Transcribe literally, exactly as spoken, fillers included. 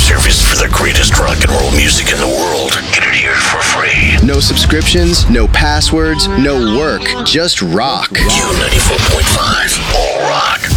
service for the greatest rock and roll music in the world. Get it here for free. No subscriptions, no passwords, no work, just rock. Q ninety-four point five, all rock.